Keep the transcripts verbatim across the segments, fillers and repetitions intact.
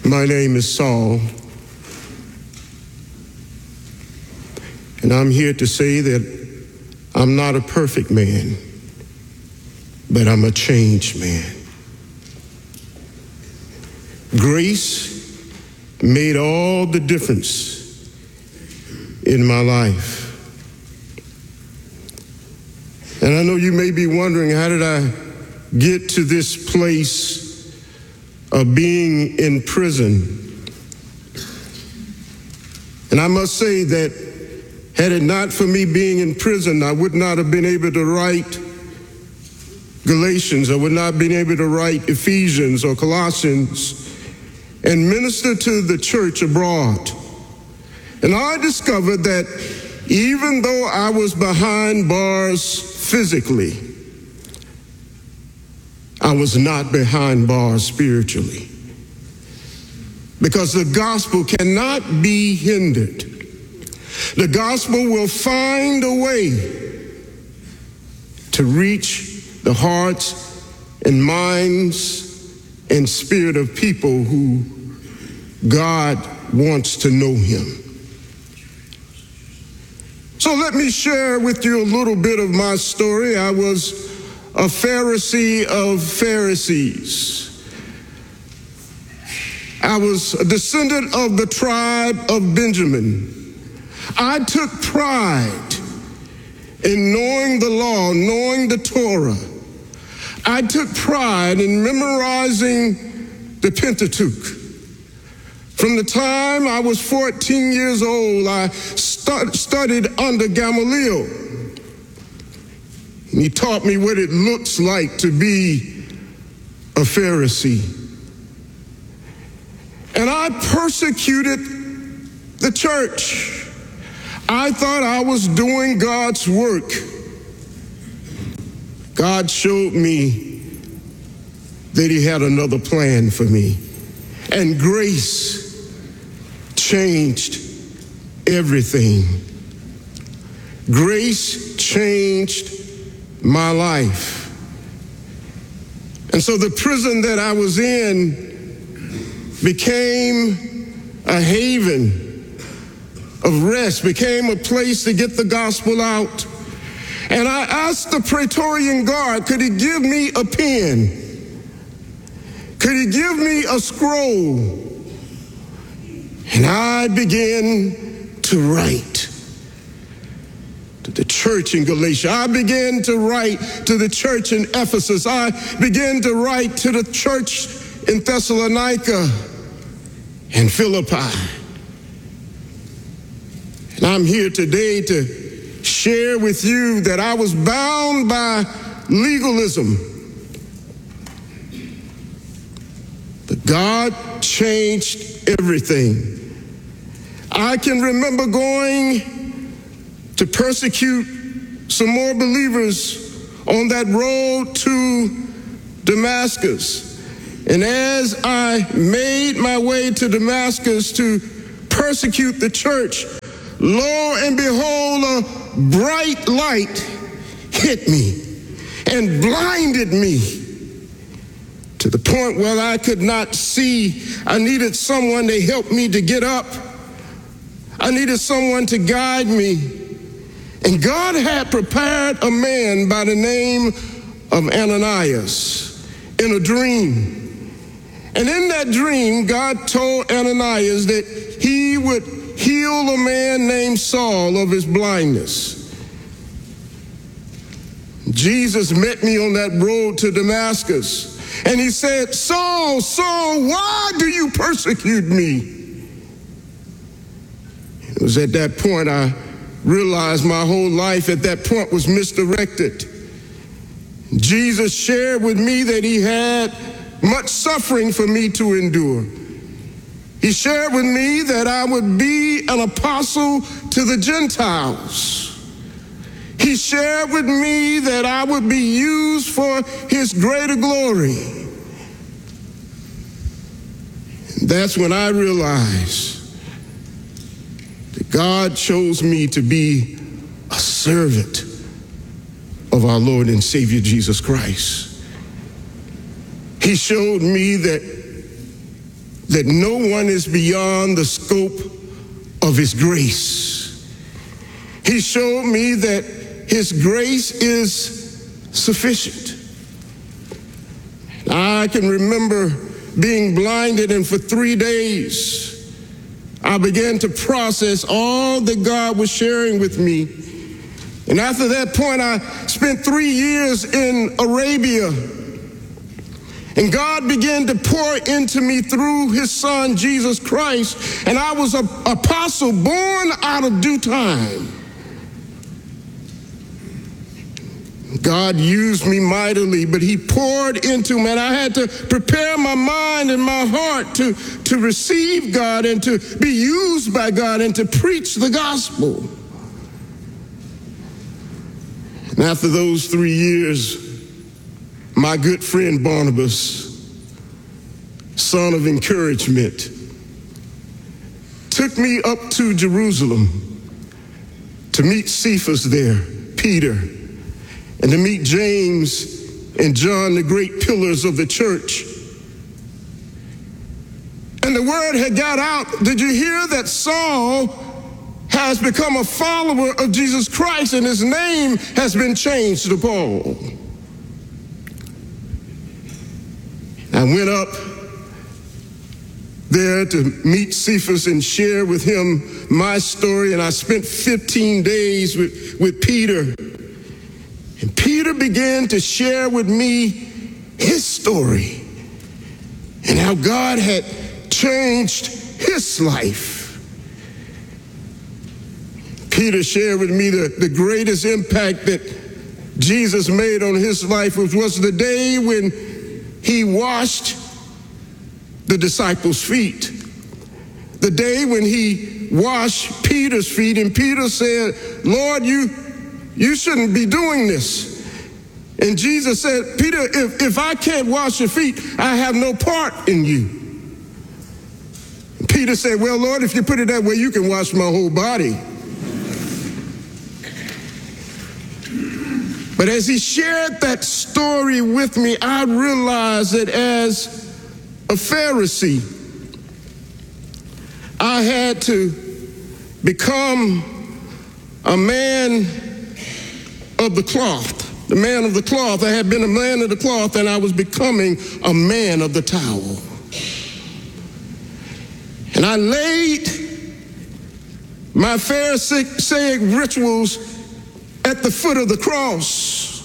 My name is Saul, and I'm here to say that I'm not a perfect man, but I'm a changed man. Grace made all the difference in my life. And I know you may be wondering, how did I get to this place of being in prison? And I must say that had it not for me being in prison, I would not have been able to write Galatians. I would not have been able to write Ephesians or Colossians and minister to the church abroad. And I discovered that even though I was behind bars physically, I was not behind bars spiritually. Because the gospel cannot be hindered. The gospel will find a way to reach the hearts and minds and spirit of people who God wants to know him. So let me share with you a little bit of my story. I was a Pharisee of Pharisees. I was a descendant of the tribe of Benjamin. I took pride in knowing the law, knowing the Torah. I took pride in memorizing the Pentateuch. From the time I was fourteen years old, I st- studied under Gamaliel. And he taught me what it looks like to be a Pharisee. And I persecuted the church. I thought I was doing God's work. God showed me that he had another plan for me. And grace changed everything. Grace changed my life. And so the prison that I was in became a haven of rest, became a place to get the gospel out. And I asked the Praetorian Guard, could he give me a pen? Could he give me a scroll? And I began to write to the church in Galatia. I began to write to the church in Ephesus. I began to write to the church in Thessalonica and Philippi. And I'm here today to share with you that I was bound by legalism. But God changed everything. I can remember going to persecute some more believers on that road to Damascus. And as I made my way to Damascus to persecute the church, lo and behold, a bright light hit me and blinded me to the point where I could not see. I needed someone to help me to get up. I needed someone to guide me. And God had prepared a man by the name of Ananias in a dream. And in that dream, God told Ananias that he would heal a man named Saul of his blindness. Jesus met me on that road to Damascus, and he said, Saul, Saul, why do you persecute me? It was at that point I realized my whole life at that point was misdirected. Jesus shared with me that he had much suffering for me to endure. He shared with me that I would be an apostle to the Gentiles. He shared with me that I would be used for his greater glory. And that's when I realized that God chose me to be a servant of our Lord and Savior Jesus Christ. He showed me that that no one is beyond the scope of his grace. He showed me that his grace is sufficient. I can remember being blinded, and for three days, I began to process all that God was sharing with me. And after that point, I spent three years in Arabia. And God began to pour into me through his son, Jesus Christ. And I was an apostle born out of due time. God used me mightily, but he poured into me, and I had to prepare my mind and my heart to, to receive God and to be used by God and to preach the gospel. And after those three years, my good friend Barnabas, son of encouragement, took me up to Jerusalem to meet Cephas there, Peter, and to meet James and John, the great pillars of the church. And the word had got out. Did you hear that Saul has become a follower of Jesus Christ, and his name has been changed to Paul? I went up there to meet Cephas and share with him my story, and I spent fifteen days with, with Peter. And Peter began to share with me his story and how God had changed his life. Peter shared with me the, the greatest impact that Jesus made on his life, which was the day when he washed the disciples' feet. The day when he washed Peter's feet, and Peter said, Lord, you You shouldn't be doing this. And Jesus said, Peter, if, if I can't wash your feet, I have no part in you. And Peter said, well, Lord, if you put it that way, you can wash my whole body. But as he shared that story with me, I realized that as a Pharisee, I had to become a man of the cloth, the man of the cloth. I had been a man of the cloth, and I was becoming a man of the towel. And I laid my Pharisaic rituals at the foot of the cross.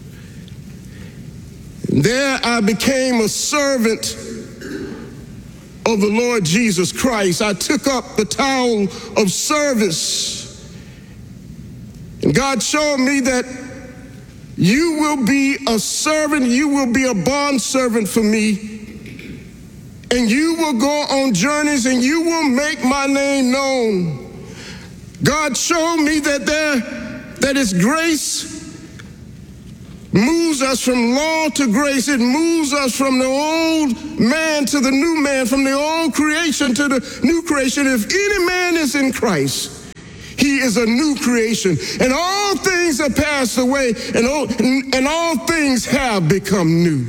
And there I became a servant of the Lord Jesus Christ. I took up the towel of service. And God showed me that you will be a servant, you will be a bondservant for me, and you will go on journeys and you will make my name known. God showed me that there, that his grace moves us from law to grace. It moves us from the old man to the new man, from the old creation to the new creation. If any man is in Christ, he is a new creation, and all things have passed away, and all, and all things have become new.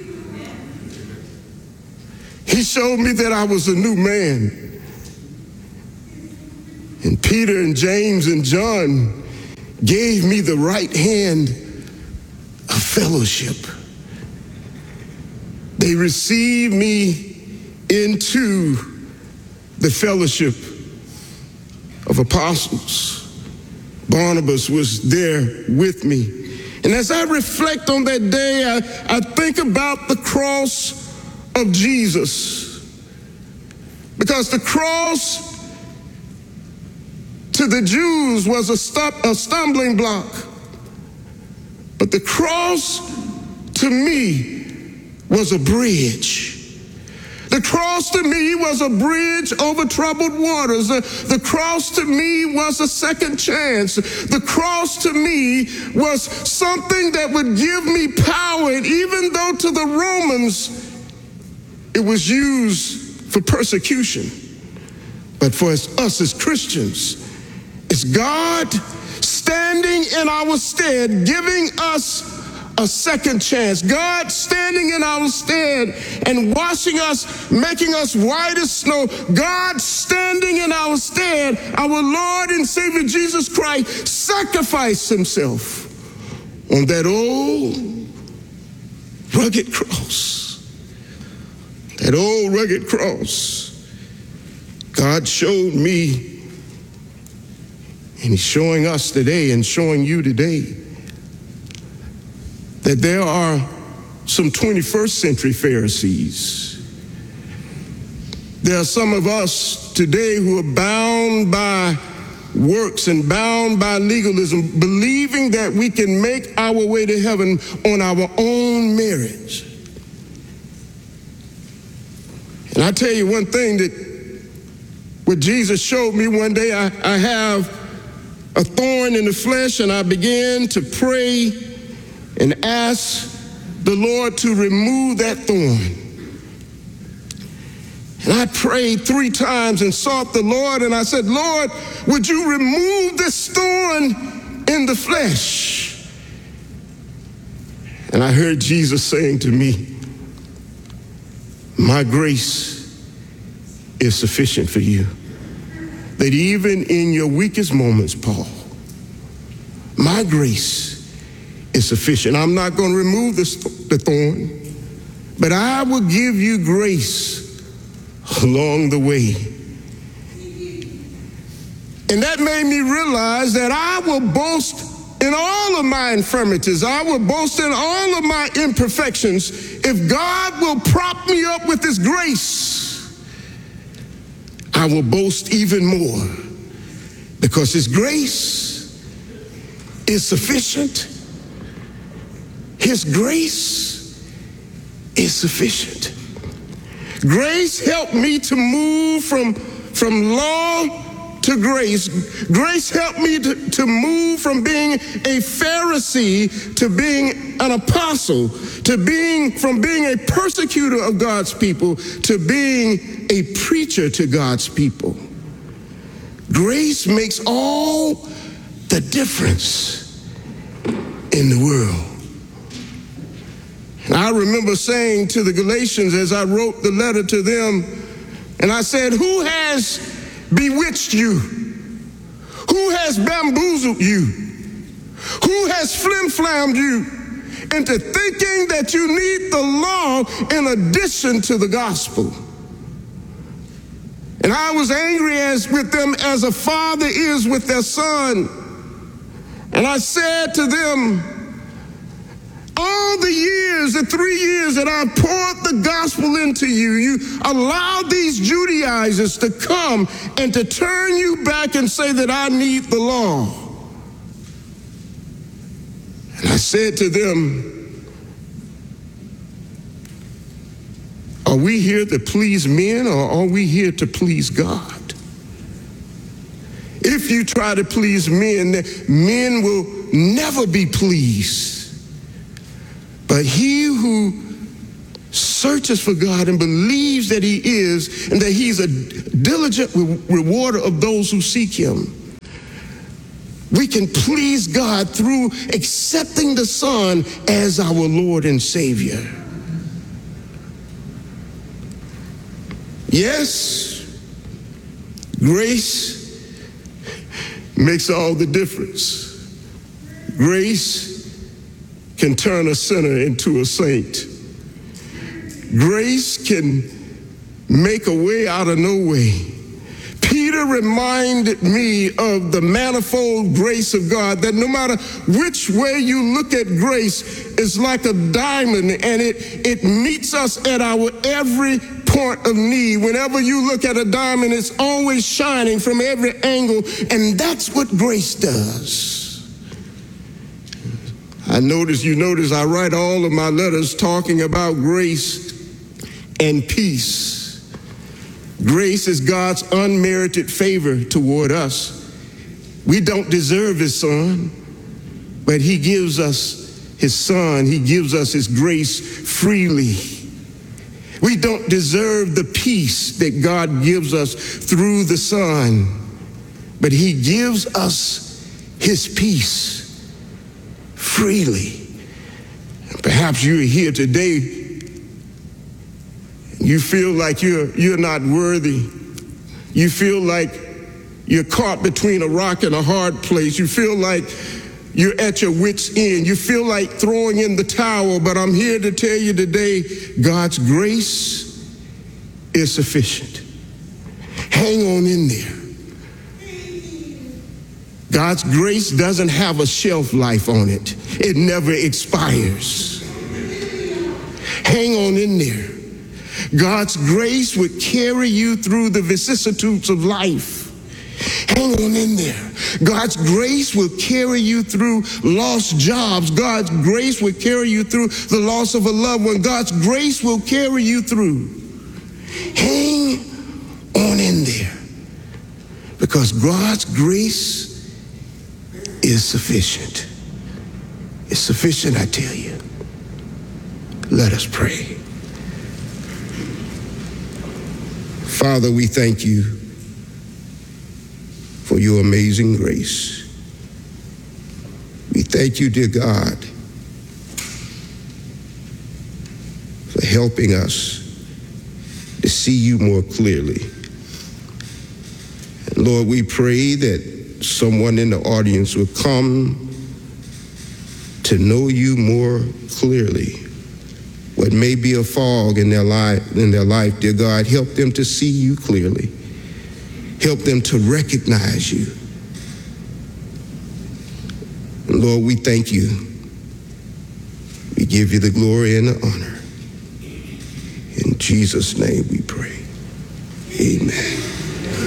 He showed me that I was a new man. And Peter and James and John gave me the right hand of fellowship. They received me into the fellowship of apostles. Barnabas was there with me. And as I reflect on that day, I, I think about the cross of Jesus. Because the cross to the Jews was a, stop, a stumbling block. But the cross to me was a bridge. The cross to me was a bridge over troubled waters. The, the cross to me was a second chance. The cross to me was something that would give me power. And even though to the Romans it was used for persecution, but for us as Christians, it's God standing in our stead, giving us a second chance. God standing in our stead and washing us, making us white as snow. God standing in our stead, our Lord and Savior Jesus Christ sacrificed himself on that old rugged cross. That old rugged cross. God showed me, and he's showing us today and showing you today, that there are some twenty-first century Pharisees. There are some of us today who are bound by works and bound by legalism, believing that we can make our way to heaven on our own merit. And I tell you one thing, that what Jesus showed me one day, I, I have a thorn in the flesh, and I began to pray and ask the Lord to remove that thorn. And I prayed three times and sought the Lord, and I said, Lord, would you remove this thorn in the flesh? And I heard Jesus saying to me, my grace is sufficient for you. That even in your weakest moments, Paul, my grace is sufficient. I'm not going to remove this, the thorn, but I will give you grace along the way. And that made me realize that I will boast in all of my infirmities. I will boast in all of my imperfections if God will prop me up with his grace. I will boast even more because his grace is sufficient. His grace is sufficient. Grace helped me to move from, from law to grace. Grace helped me to, to move from being a Pharisee to being an apostle, to being from being a persecutor of God's people to being a preacher to God's people. Grace makes all the difference in the world. And I remember saying to the Galatians as I wrote the letter to them, and I said, who has bewitched you? Who has bamboozled you? Who has flim-flammed you into thinking that you need the law in addition to the gospel? And I was angry as with them as a father is with their son. And I said to them, all the years, the three years that I poured the gospel into you, you allowed these Judaizers to come and to turn you back and say that I need the law. And I said to them, are we here to please men or are we here to please God? If you try to please men, men will never be pleased. But he who searches for God and believes that he is and that he's a diligent rewarder of those who seek him, we can please God through accepting the Son as our Lord and Savior. Yes, grace makes all the difference. Grace can turn a sinner into a saint. Grace can make a way out of no way. Peter reminded me of the manifold grace of God, that no matter which way you look at grace, it's like a diamond, and it, it meets us at our every point of need. Whenever you look at a diamond, it's always shining from every angle, and that's what grace does. I notice, you notice I write all of my letters talking about grace and peace. Grace is God's unmerited favor toward us. We don't deserve his son, but he gives us his son. He gives us his grace freely. We don't deserve the peace that God gives us through the son, but he gives us his peace freely. Perhaps you're here today. You feel like you're, you're not worthy. You feel like you're caught between a rock and a hard place. You feel like you're at your wit's end. You feel like throwing in the towel, but I'm here to tell you today, God's grace is sufficient. Hang on in there. God's grace doesn't have a shelf life on it. It never expires. Hang on in there. God's grace would carry you through the vicissitudes of life. Hang on in there. God's grace will carry you through lost jobs. God's grace will carry you through the loss of a loved one. God's grace will carry you through. Hang on in there. Because God's grace is sufficient. It's sufficient, I tell you. Let us pray. Father, we thank you for your amazing grace. We thank you, dear God, for helping us to see you more clearly. And Lord, we pray that someone in the audience will come to know you more clearly. What may be a fog in their life, in their life, dear God, help them to see you clearly. Help them to recognize you. And Lord, we thank you. We give you the glory and the honor. In Jesus' name we pray. Amen.